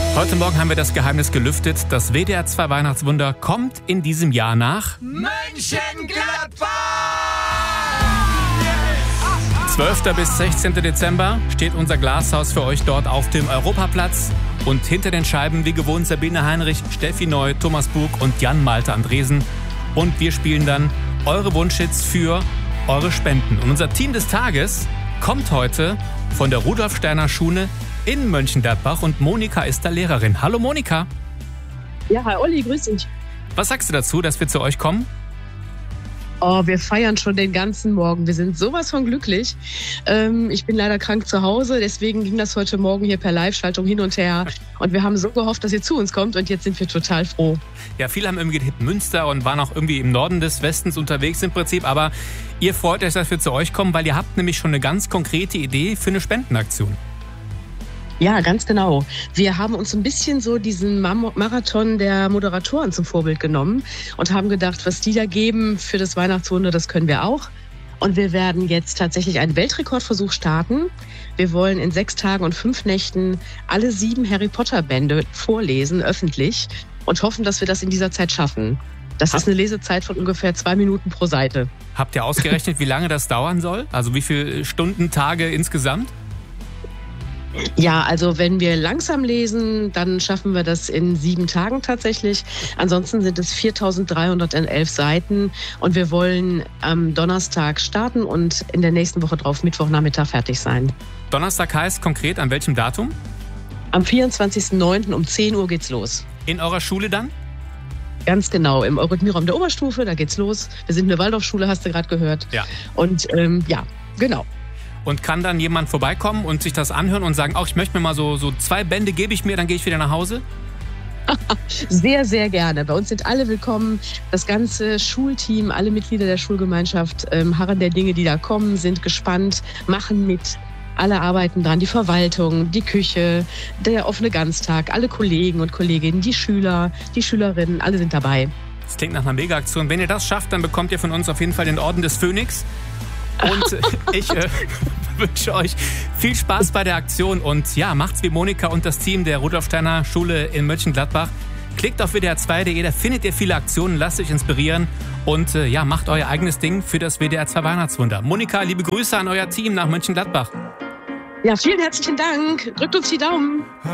Heute Morgen haben wir das Geheimnis gelüftet. Das WDR 2 Weihnachtswunder kommt in diesem Jahr nach Mönchengladbach! 12. bis 16. Dezember steht unser Glashaus für euch dort auf dem Europaplatz. Und hinter den Scheiben wie gewohnt Sabine Heinrich, Steffi Neu, Thomas Bug und Jan Malte Andresen. Und wir spielen dann eure Wunschhits für eure Spenden. Und unser Team des Tages kommt heute von der Rudolf Steiner Schule in Mönchengladbach und Monika ist da Lehrerin. Hallo Monika. Ja, hi Olli, grüß dich. Was sagst du dazu, dass wir zu euch kommen? Oh, wir feiern schon den ganzen Morgen. Wir sind sowas von glücklich. Ich bin leider krank zu Hause, deswegen ging das heute Morgen hier per Live-Schaltung hin und her. Und wir haben so gehofft, dass ihr zu uns kommt und jetzt sind wir total froh. Ja, viele haben irgendwie getippt Münster und waren auch irgendwie im Norden des Westens unterwegs im Prinzip. Aber ihr freut euch, dass wir zu euch kommen, weil ihr habt nämlich schon eine ganz konkrete Idee für eine Spendenaktion. Ja, ganz genau. Wir haben uns ein bisschen so diesen Marathon der Moderatoren zum Vorbild genommen und haben gedacht, was die da geben für das Weihnachtswunder, das können wir auch. Und wir werden jetzt tatsächlich einen Weltrekordversuch starten. Wir wollen in 6 Tagen und 5 Nächten alle 7 Harry Potter Bände vorlesen, öffentlich, und hoffen, dass wir das in dieser Zeit schaffen. Das ist eine Lesezeit von ungefähr 2 Minuten pro Seite. Habt ihr ausgerechnet, wie lange das dauern soll? Also wie viele Stunden, Tage insgesamt? Ja, also wenn wir langsam lesen, dann schaffen wir das in 7 Tagen tatsächlich. Ansonsten sind es 4.311 Seiten und wir wollen am Donnerstag starten und in der nächsten Woche drauf Mittwochnachmittag fertig sein. Donnerstag heißt konkret an welchem Datum? Am 24.09. um 10 Uhr geht's los. In eurer Schule dann? Ganz genau, im Eurythmieraum der Oberstufe, da geht's los. Wir sind eine Waldorfschule, hast du gerade gehört. Ja. Und ja, genau. Und kann dann jemand vorbeikommen und sich das anhören und sagen, ich möchte mir mal so 2 Bände gebe ich mir, dann gehe ich wieder nach Hause? Sehr, sehr gerne. Bei uns sind alle willkommen. Das ganze Schulteam, alle Mitglieder der Schulgemeinschaft harren der Dinge, die da kommen, sind gespannt, machen mit. Alle arbeiten dran, die Verwaltung, die Küche, der offene Ganztag, alle Kollegen und Kolleginnen, die Schüler, die Schülerinnen, alle sind dabei. Das klingt nach einer Mega-Aktion. Wenn ihr das schafft, dann bekommt ihr von uns auf jeden Fall den Orden des Phönix. Und ich wünsche euch viel Spaß bei der Aktion und ja, macht's wie Monika und das Team der Rudolf Steiner Schule in Mönchengladbach. Klickt auf WDR2.de, da findet ihr viele Aktionen, lasst euch inspirieren und macht euer eigenes Ding für das WDR 2 Weihnachtswunder. Monika, liebe Grüße an euer Team nach Mönchengladbach. Ja, vielen herzlichen Dank. Drückt uns die Daumen.